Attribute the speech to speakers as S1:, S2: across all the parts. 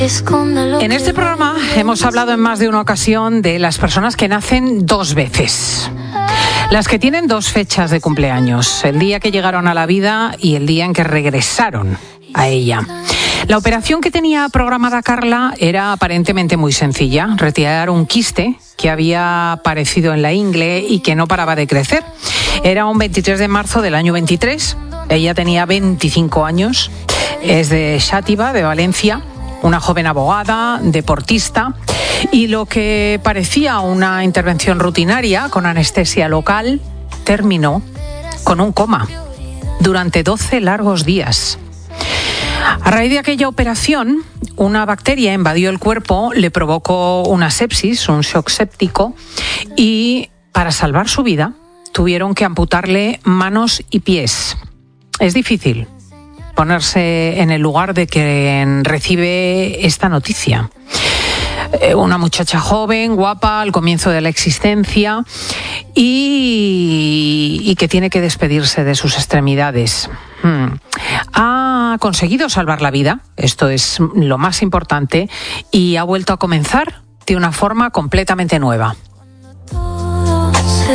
S1: En este programa hemos hablado en más de una ocasión de las personas que nacen dos veces. Las que tienen dos fechas de cumpleaños, el día que llegaron a la vida y el día en que regresaron a ella. La operación que tenía programada Carla era aparentemente muy sencilla, retirar un quiste que había aparecido en la ingle y que no paraba de crecer. Era un 23 de marzo del año 23, ella tenía 25 años, es de Xàtiva, de Valencia, una joven abogada, deportista, y lo que parecía una intervención rutinaria con anestesia local terminó con un coma durante 12 largos días. A raíz de aquella operación, una bacteria invadió el cuerpo, le provocó una sepsis, un shock séptico, y para salvar su vida tuvieron que amputarle manos y pies. Es difícil ponerse en el lugar de quien recibe esta noticia. Una muchacha joven, guapa, al comienzo de la existencia y que tiene que despedirse de sus extremidades. Ha conseguido salvar la vida, esto es lo más importante, y ha vuelto a comenzar de una forma completamente nueva.
S2: No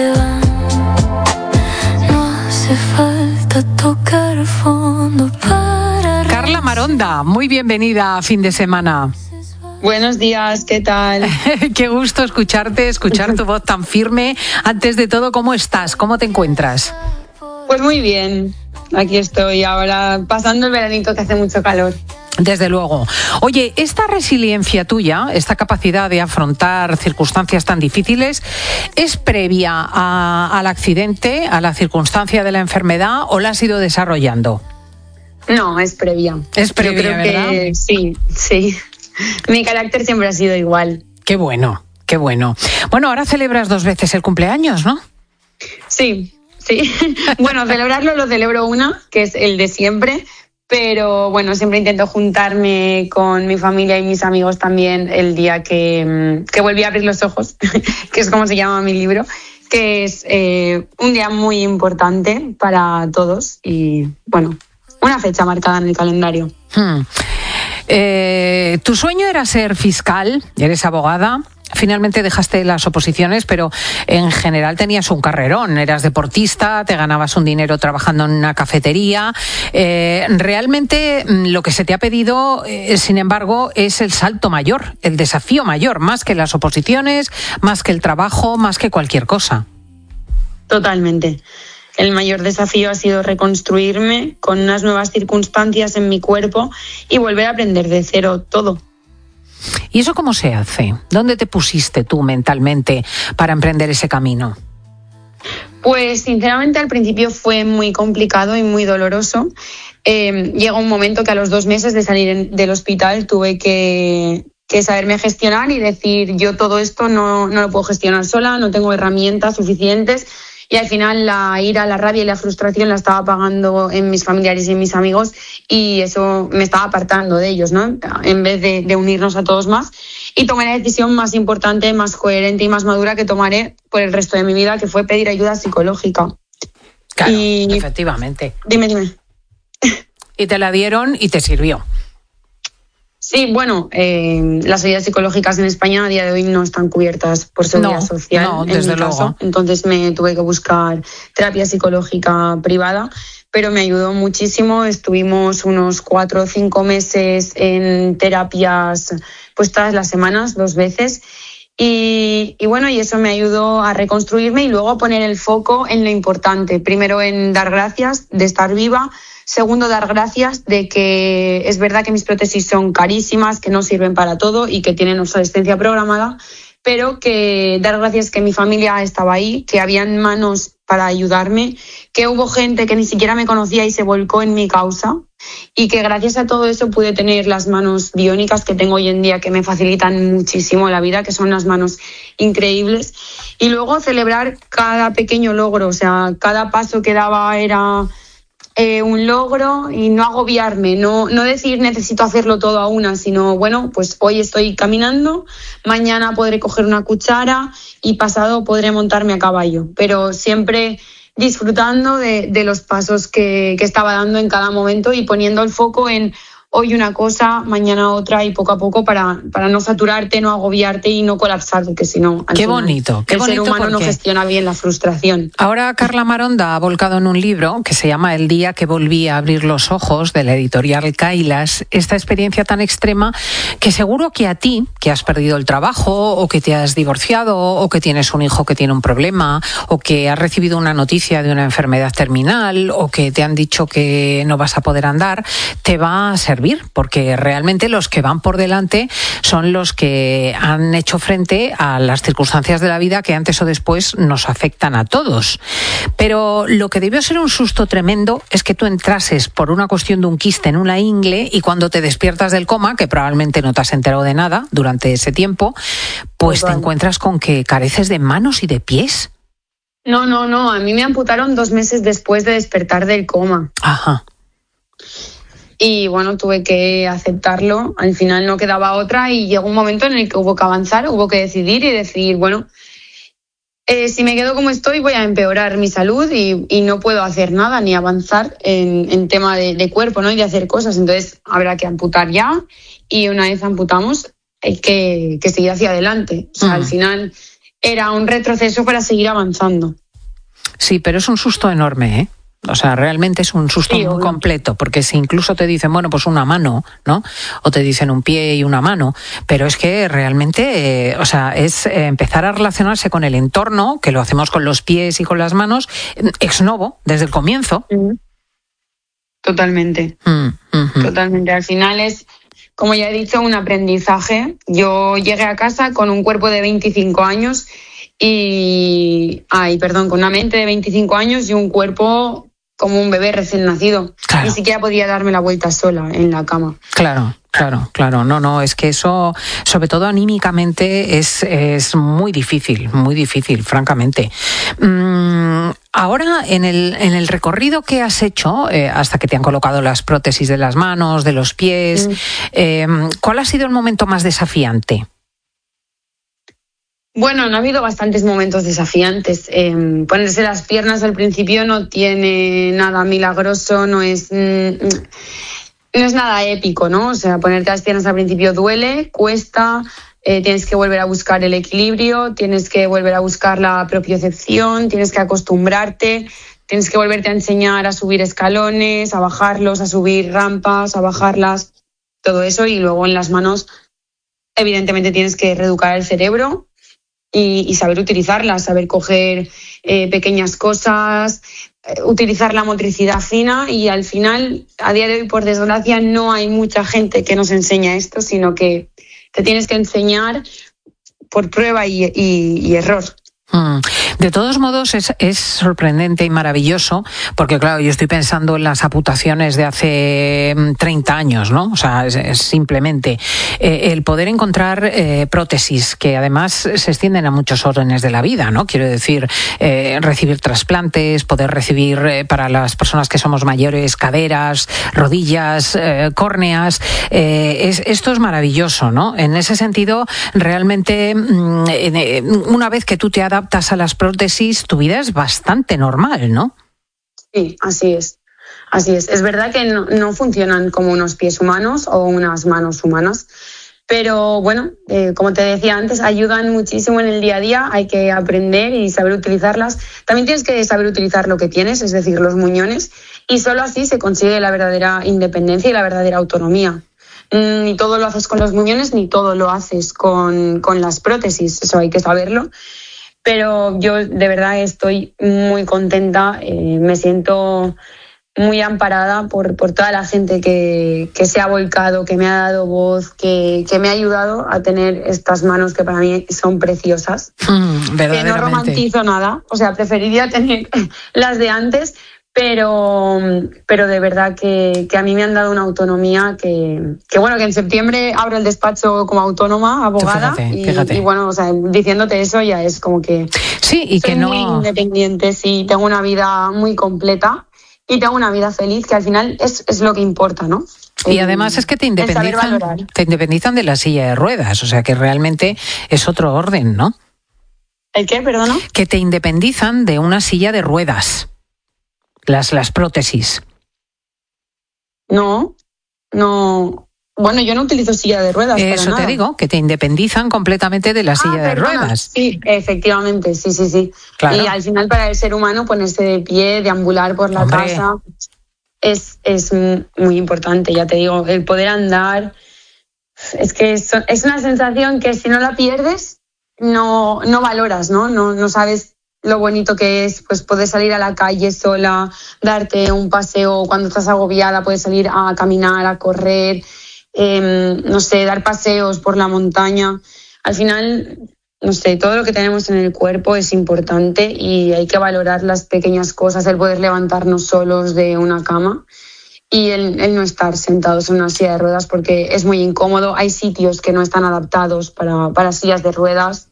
S2: hace falta tocar fondo para...
S1: Carla Maronda, muy bienvenida a Fin de Semana.
S3: Buenos días, ¿qué tal?
S1: Qué gusto escucharte, escuchar tu voz tan firme. Antes de todo, ¿cómo estás? ¿Cómo te encuentras?
S3: Pues muy bien, aquí estoy ahora pasando el veranito que hace mucho calor.
S1: Desde luego. Oye, esta resiliencia tuya, esta capacidad de afrontar circunstancias tan difíciles, ¿es previa al accidente, a la circunstancia de la enfermedad o la has ido desarrollando?
S3: No, es previa.
S1: Es previa,
S3: yo creo
S1: ¿verdad?
S3: Que sí. Mi carácter siempre ha sido igual.
S1: Qué bueno, qué bueno. Bueno, ahora celebras 2 veces el cumpleaños, ¿no?
S3: Sí. Bueno, celebrarlo lo celebro una, que es el de siempre, pero bueno, siempre intento juntarme con mi familia y mis amigos también el día que volví a abrir los ojos, que es como se llama mi libro, que es un día muy importante para todos y bueno, una fecha marcada en el calendario.
S1: Tu sueño era ser fiscal, eres abogada. Finalmente dejaste las oposiciones, pero en general tenías un carrerón. Eras deportista, te ganabas un dinero trabajando en una cafetería. Realmente lo que se te ha pedido, sin embargo, es el salto mayor, el desafío mayor, más que las oposiciones, más que el trabajo, más que cualquier cosa.
S3: Totalmente. El mayor desafío ha sido reconstruirme con unas nuevas circunstancias en mi cuerpo y volver a aprender de cero todo.
S1: ¿Y eso cómo se hace? ¿Dónde te pusiste tú mentalmente para emprender ese camino?
S3: Pues sinceramente al principio fue muy complicado y muy doloroso. Llegó un momento que a los 2 meses de salir del hospital tuve que saberme gestionar y decir yo todo esto no lo puedo gestionar sola, no tengo herramientas suficientes. Y al final la ira, la rabia y la frustración la estaba pagando en mis familiares y en mis amigos y eso me estaba apartando de ellos, ¿no? En vez de unirnos a todos más. Y tomé la decisión más importante, más coherente y más madura que tomaré por el resto de mi vida, que fue pedir ayuda psicológica.
S1: Claro, efectivamente.
S3: Dime.
S1: Y te la dieron y te sirvió.
S3: Sí, bueno, las ayudas psicológicas en España a día de hoy no están cubiertas por Seguridad Social.
S1: No, desde luego.
S3: Entonces me tuve que buscar terapia psicológica privada, pero me ayudó muchísimo. Estuvimos unos 4 o 5 meses en terapias pues todas las semanas, 2 veces. Y bueno, y eso me ayudó a reconstruirme y luego a poner el foco en lo importante. Primero en dar gracias de estar viva. Segundo, dar gracias de que es verdad que mis prótesis son carísimas, que no sirven para todo y que tienen obsolescencia programada, pero que dar gracias que mi familia estaba ahí, que habían manos para ayudarme, que hubo gente que ni siquiera me conocía y se volcó en mi causa y que gracias a todo eso pude tener las manos biónicas que tengo hoy en día, que me facilitan muchísimo la vida, que son unas manos increíbles. Y luego celebrar cada pequeño logro, o sea, cada paso que daba era un logro y no agobiarme, no decir necesito hacerlo todo a una, sino bueno, pues hoy estoy caminando, mañana podré coger una cuchara y pasado podré montarme a caballo, pero siempre disfrutando de los pasos que estaba dando en cada momento y poniendo el foco en hoy una cosa, mañana otra y poco a poco para no saturarte, no agobiarte y no colapsar, porque si no,
S1: qué bonito,
S3: el ser humano no gestiona bien la frustración.
S1: Ahora Carla Maronda ha volcado en un libro que se llama El día que volví a abrir los ojos, de la editorial Kailas, esta experiencia tan extrema que seguro que a ti, que has perdido el trabajo o que te has divorciado o que tienes un hijo que tiene un problema o que has recibido una noticia de una enfermedad terminal o que te han dicho que no vas a poder andar, te va a servir, porque realmente los que van por delante son los que han hecho frente a las circunstancias de la vida que antes o después nos afectan a todos. Pero lo que debió ser un susto tremendo es que tú entrases por una cuestión de un quiste en una ingle y cuando te despiertas del coma, que probablemente no te has enterado de nada durante ese tiempo, pues te encuentras con que careces de manos y de pies.
S3: No, a mí me amputaron 2 meses después de despertar del coma.
S1: Ajá.
S3: Y bueno, tuve que aceptarlo, al final no quedaba otra y llegó un momento en el que hubo que avanzar, hubo que decidir y decir, bueno, si me quedo como estoy voy a empeorar mi salud y no puedo hacer nada ni avanzar en tema de cuerpo, ¿no? Y de hacer cosas, entonces habrá que amputar ya y una vez amputamos hay que seguir hacia adelante. O sea, al final era un retroceso para seguir avanzando.
S1: Sí, pero es un susto enorme, ¿eh? O sea, realmente es un susto muy completo, porque si incluso te dicen, bueno, pues una mano, ¿no? O te dicen un pie y una mano, pero es que realmente, o sea, es empezar a relacionarse con el entorno, que lo hacemos con los pies y con las manos, ex novo, desde el comienzo.
S3: Totalmente. Totalmente. Al final es, como ya he dicho, un aprendizaje. Yo llegué a casa con un cuerpo de 25 años con una mente de 25 años y un cuerpo como un bebé recién nacido. Claro. Ni siquiera podía darme la vuelta sola en la cama.
S1: Claro. No, es que eso, sobre todo anímicamente, es muy difícil, francamente. Ahora, en el recorrido que has hecho, hasta que te han colocado las prótesis de las manos, de los pies, ¿cuál ha sido el momento más desafiante?
S3: Bueno, han habido bastantes momentos desafiantes. Ponerse las piernas al principio no tiene nada milagroso, no es nada épico, ¿no? O sea, ponerte las piernas al principio duele, cuesta, tienes que volver a buscar el equilibrio, tienes que volver a buscar la propiocepción, tienes que acostumbrarte, tienes que volverte a enseñar a subir escalones, a bajarlos, a subir rampas, a bajarlas, todo eso. Y luego en las manos, evidentemente, tienes que reeducar el cerebro y saber utilizarlas, saber coger pequeñas cosas, utilizar la motricidad fina y al final, a día de hoy, por desgracia, no hay mucha gente que nos enseña esto, sino que te tienes que enseñar por prueba y error.
S1: De todos modos es sorprendente y maravilloso porque claro, yo estoy pensando en las amputaciones de hace 30 años, ¿no? O sea, es simplemente el poder encontrar prótesis que además se extienden a muchos órdenes de la vida, ¿no? Quiero decir, recibir trasplantes, poder recibir para las personas que somos mayores caderas, rodillas, córneas, esto es maravilloso, ¿no? En ese sentido, realmente una vez que tú te adaptas a las prótesis, tu vida es bastante normal, ¿no?
S3: Sí, así es. Es verdad que no funcionan como unos pies humanos o unas manos humanas, pero bueno, como te decía antes, ayudan muchísimo en el día a día, hay que aprender y saber utilizarlas. También tienes que saber utilizar lo que tienes, es decir, los muñones, y solo así se consigue la verdadera independencia y la verdadera autonomía. Ni todo lo haces con los muñones, ni todo lo haces con las prótesis, eso hay que saberlo. Pero yo de verdad estoy muy contenta, me siento muy amparada por toda la gente que se ha volcado, que me ha dado voz, que me ha ayudado a tener estas manos que para mí son preciosas. Que no romantizo nada, o sea, preferiría tener las de antes, pero de verdad que a mí me han dado una autonomía que bueno, que en septiembre abro el despacho como autónoma, abogada. Fíjate. Y bueno, o sea, diciéndote eso ya es como que
S1: sí, y
S3: soy
S1: que no...
S3: muy independiente, sí, tengo una vida muy completa y tengo una vida feliz, que al final es lo que importa, ¿no?
S1: Y además es que te independizan de la silla de ruedas, o sea que realmente es otro orden, ¿no?
S3: ¿El qué, perdona?
S1: Que te independizan de una silla de ruedas. Las prótesis.
S3: No, no... Bueno, yo no utilizo silla de ruedas.
S1: Eso
S3: para
S1: te
S3: nada.
S1: digo, que te independizan completamente de la silla de ruedas.
S3: Sí, efectivamente, sí.
S1: Claro.
S3: Y al final para el ser humano ponerse de pie, deambular por la casa, es muy importante, ya te digo. El poder andar, es que es una sensación que si no la pierdes, no valoras, ¿no? No sabes lo bonito que es, pues poder salir a la calle sola, darte un paseo cuando estás agobiada, puedes salir a caminar, a correr, no sé, dar paseos por la montaña. Al final, no sé, todo lo que tenemos en el cuerpo es importante y hay que valorar las pequeñas cosas, el poder levantarnos solos de una cama y el no estar sentados en una silla de ruedas porque es muy incómodo. Hay sitios que no están adaptados para sillas de ruedas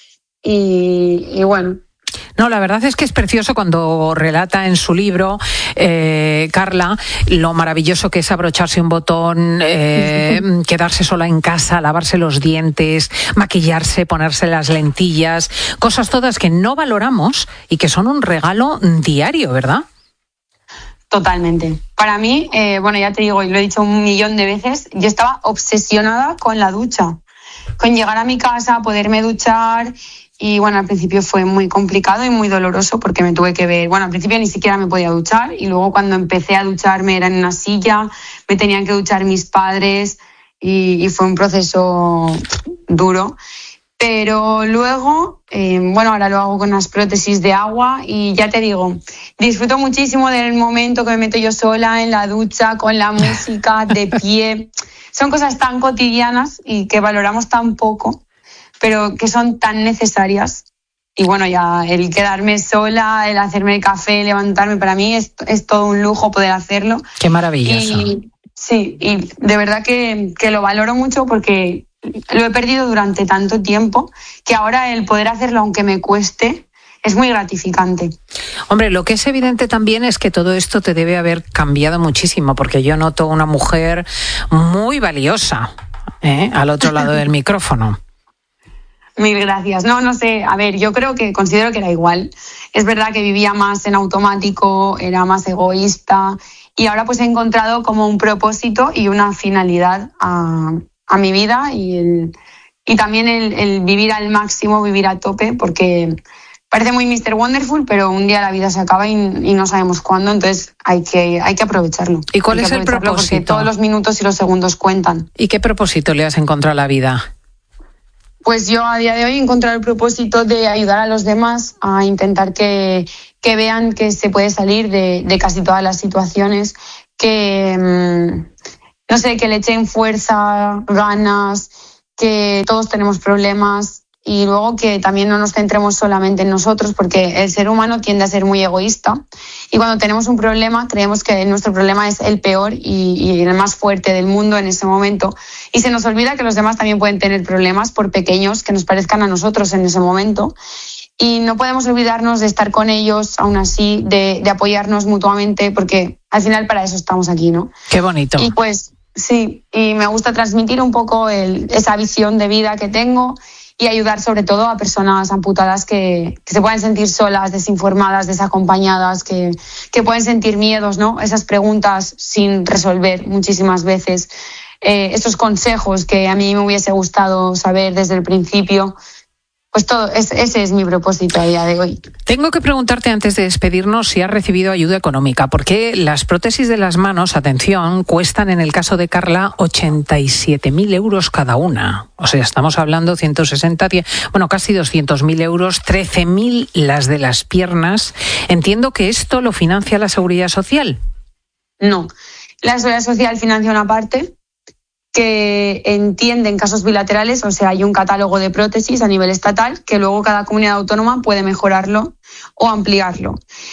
S3: y bueno.
S1: No, la verdad es que es precioso cuando relata en su libro, Carla, lo maravilloso que es abrocharse un botón, quedarse sola en casa, lavarse los dientes, maquillarse, ponerse las lentillas, cosas todas que no valoramos y que son un regalo diario, ¿verdad?
S3: Totalmente. Para mí, bueno, ya te digo, y lo he dicho 1.000.000 de veces, yo estaba obsesionada con la ducha, con llegar a mi casa, poderme duchar. Y bueno, al principio fue muy complicado y muy doloroso porque me tuve que ver, bueno, al principio ni siquiera me podía duchar y luego cuando empecé a ducharme era en una silla, me tenían que duchar mis padres y fue un proceso duro. Pero luego, bueno, ahora lo hago con unas prótesis de agua y ya te digo, disfruto muchísimo del momento que me meto yo sola en la ducha, con la música, de pie. Son cosas tan cotidianas y que valoramos tan poco, pero que son tan necesarias. Y bueno, ya el quedarme sola, el hacerme el café, levantarme, para mí es todo un lujo poder hacerlo.
S1: Qué maravilloso.
S3: Sí, y de verdad que lo valoro mucho porque lo he perdido durante tanto tiempo que ahora el poder hacerlo, aunque me cueste, es muy gratificante.
S1: Hombre, lo que es evidente también es que todo esto te debe haber cambiado muchísimo, porque yo noto una mujer muy valiosa, al otro lado del micrófono.
S3: Mil gracias. No sé, a ver, yo considero que era igual. Es verdad que vivía más en automático, era más egoísta y ahora pues he encontrado como un propósito y una finalidad a mi vida y también el vivir al máximo, vivir a tope, porque parece muy Mr. Wonderful, pero un día la vida se acaba y no sabemos cuándo, entonces hay que aprovecharlo.
S1: ¿Y cuál es el propósito?
S3: Porque todos los minutos y los segundos cuentan.
S1: ¿Y qué propósito le has encontrado a la vida?
S3: Pues yo a día de hoy he encontrado el propósito de ayudar a los demás a intentar que vean que se puede salir de casi todas las situaciones, que no sé, que le echen fuerza, ganas, que todos tenemos problemas y luego que también no nos centremos solamente en nosotros porque el ser humano tiende a ser muy egoísta y cuando tenemos un problema creemos que nuestro problema es el peor y el más fuerte del mundo en ese momento y se nos olvida que los demás también pueden tener problemas por pequeños que nos parezcan a nosotros en ese momento y no podemos olvidarnos de estar con ellos aún así, de apoyarnos mutuamente porque al final para eso estamos aquí, ¿no?
S1: Qué bonito.
S3: Y pues sí, y me gusta transmitir un poco esa visión de vida que tengo y ayudar sobre todo a personas amputadas que se pueden sentir solas, desinformadas, desacompañadas, que pueden sentir miedos, ¿no? Esas preguntas sin resolver muchísimas veces, esos consejos que a mí me hubiese gustado saber desde el principio. Pues ese es mi propósito a día de hoy.
S1: Tengo que preguntarte antes de despedirnos si has recibido ayuda económica, porque las prótesis de las manos, atención, cuestan en el caso de Carla 87.000 euros cada una. O sea, estamos hablando 160, bueno, casi 200.000 euros, 13.000 las de las piernas. Entiendo que esto lo financia la Seguridad Social.
S3: No, la Seguridad Social financia una parte que entiende en casos bilaterales, o sea, hay un catálogo de prótesis a nivel estatal que luego cada comunidad autónoma puede mejorarlo o ampliarlo.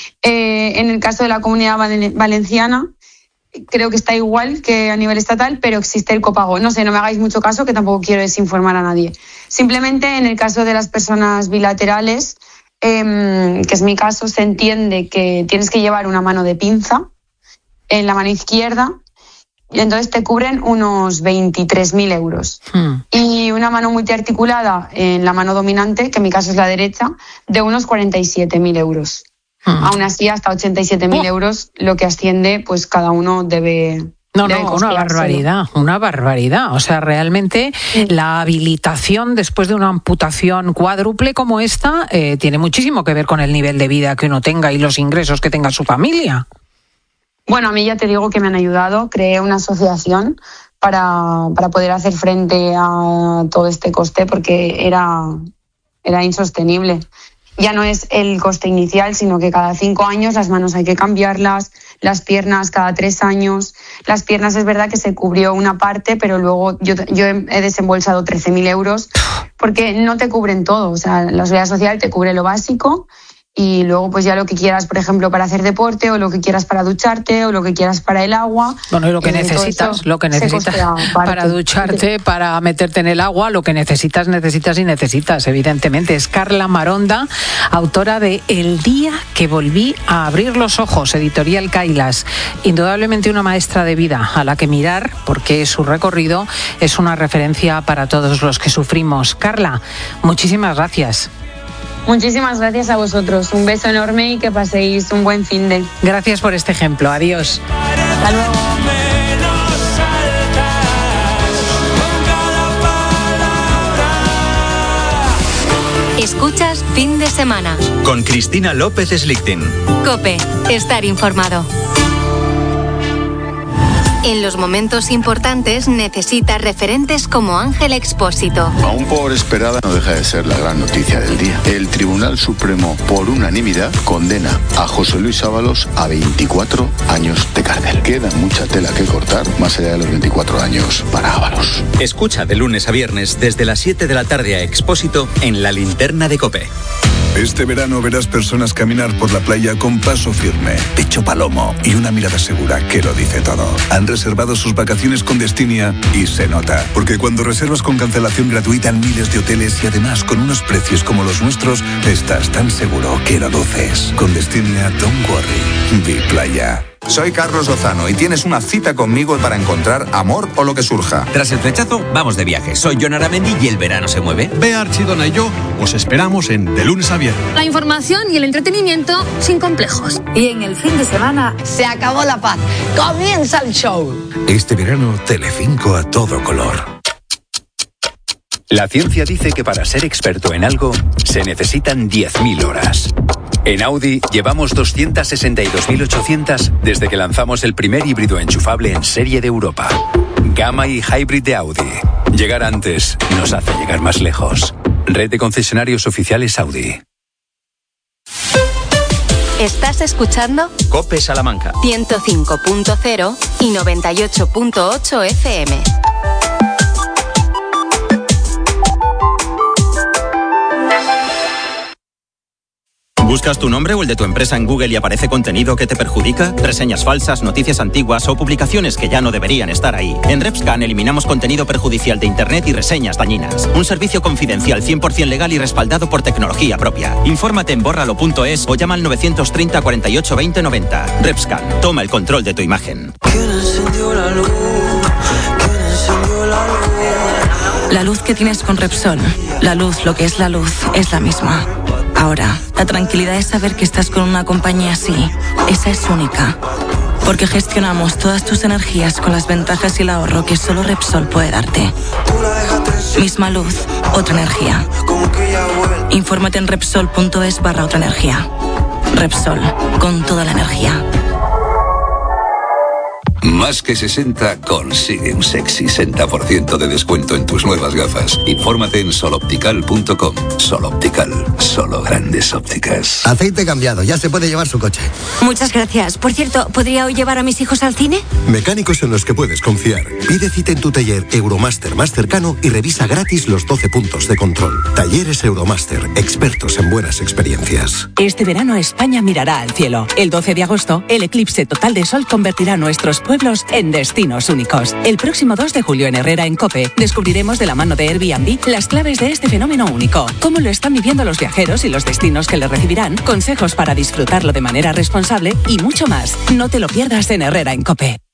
S3: En el caso de la Comunidad Valenciana, creo que está igual que a nivel estatal, pero existe el copago. No sé, no me hagáis mucho caso, que tampoco quiero desinformar a nadie. Simplemente en el caso de las personas bilaterales, que es mi caso, se entiende que tienes que llevar una mano de pinza en la mano izquierda, y entonces te cubren unos 23.000 euros. Y una mano multiarticulada en la mano dominante, que en mi caso es la derecha, de unos 47.000 euros. Aún así, hasta 87.000 euros, lo que asciende, pues cada uno debe
S1: No, una barbaridad. O sea, realmente la habilitación después de una amputación cuádruple como esta tiene muchísimo que ver con el nivel de vida que uno tenga y los ingresos que tenga su familia.
S3: Bueno, a mí ya te digo que me han ayudado. Creé una asociación para poder hacer frente a todo este coste porque era insostenible. Ya no es el coste inicial, sino que cada 5 años las manos hay que cambiarlas, las piernas cada 3 años. Las piernas es verdad que se cubrió una parte, pero luego yo he desembolsado 13.000 euros porque no te cubren todo. O sea, la Seguridad Social te cubre lo básico y luego pues ya lo que quieras, por ejemplo, para hacer deporte o lo que quieras para ducharte o lo que quieras para el agua.
S1: Bueno, y lo que necesitas para ducharte, para meterte en el agua, lo que necesitas, evidentemente. Es Carla Maronda, autora de El día que volví a abrir los ojos, editorial Kailas. Indudablemente una maestra de vida a la que mirar, porque su recorrido es una referencia para todos los que sufrimos. Carla, muchísimas gracias.
S3: Muchísimas gracias a vosotros. Un beso enorme y que paséis un buen finde.
S1: Gracias por este ejemplo. Adiós.
S3: Hasta luego.
S4: Escuchas Fin de Semana.
S5: Con Cristina López Slichting.
S4: COPE. Estar informado. En los momentos importantes necesitas referentes como Ángel Expósito.
S6: Aún por esperada, no deja de ser la gran noticia del día. El Tribunal Supremo, por unanimidad, condena a José Luis Ábalos a 24 años de cárcel. Queda mucha tela que cortar, más allá de los 24 años para Ábalos.
S5: Escucha de lunes a viernes desde las 7 de la tarde a Expósito en La Linterna de COPE.
S7: Este verano verás personas caminar por la playa con paso firme, pecho palomo y una mirada segura que lo dice todo. Han reservado sus vacaciones con Destinia y se nota, porque cuando reservas con cancelación gratuita en miles de hoteles y además con unos precios como los nuestros, estás tan seguro que lo luces. Con Destinia, don't worry, be playa.
S8: Soy Carlos Lozano y tienes una cita conmigo para encontrar amor o lo que surja.
S9: Tras el flechazo, vamos de viaje. Soy Jon Aramendi y el verano se mueve.
S10: Bea Archidona y yo os esperamos en De lunes a viernes.
S11: La información y el entretenimiento sin complejos.
S12: Y en el fin de semana se acabó la paz. Comienza el show.
S13: Este verano, Telecinco a todo color.
S14: La ciencia dice que para ser experto en algo se necesitan 10.000 horas. En Audi llevamos 262.800 desde que lanzamos el primer híbrido enchufable en serie de Europa. Gamma y Hybrid de Audi. Llegar antes nos hace llegar más lejos. Red de concesionarios oficiales Audi.
S4: ¿Estás escuchando?
S5: COPE Salamanca.
S4: 105.0 y 98.8 FM.
S5: ¿Buscas tu nombre o el de tu empresa en Google y aparece contenido que te perjudica? Reseñas falsas, noticias antiguas o publicaciones que ya no deberían estar ahí. En RepScan eliminamos contenido perjudicial de Internet y reseñas dañinas. Un servicio confidencial 100% legal y respaldado por tecnología propia. Infórmate en bórralo.es o llama al 930 48 20 90. RepScan, toma el control de tu imagen.
S2: ¿Quién encendió la luz? ¿Quién encendió la luz?
S15: La luz que tienes con Repsol, la luz, lo que es la luz, es la misma. Ahora, la tranquilidad es saber que estás con una compañía así. Esa es única. Porque gestionamos todas tus energías con las ventajas y el ahorro que solo Repsol puede darte. Misma luz, otra energía. Infórmate en Repsol.es/otra energía. Repsol, con toda la energía.
S13: Más que 60 consigue un sexy 60% de descuento en tus nuevas gafas. Infórmate en soloptical.com. Soloptical, solo grandes ópticas.
S16: Aceite cambiado, ya se puede llevar su coche.
S17: Muchas gracias. Por cierto, ¿podría hoy llevar a mis hijos al cine?
S18: Mecánicos en los que puedes confiar. Pide cita en tu taller Euromaster más cercano y revisa gratis los 12 puntos de control. Talleres Euromaster, expertos en buenas experiencias.
S19: Este verano España mirará al cielo. El 12 de agosto, el eclipse total de sol convertirá nuestros pueblos en destinos únicos. El próximo 2 de julio en Herrera, en COPE, descubriremos de la mano de Airbnb las claves de este fenómeno único, cómo lo están viviendo los viajeros y los destinos que le recibirán, consejos para disfrutarlo de manera responsable y mucho más. No te lo pierdas en Herrera, en COPE.